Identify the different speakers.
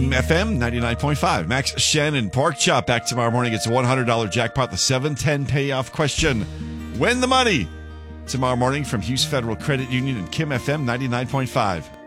Speaker 1: Kim FM 99.5. Max Shannon, Pork Chop. Back tomorrow morning. It's a $100 jackpot. The 710 payoff question. Win the money tomorrow morning from Hughes Federal Credit Union and Kim FM 99.5.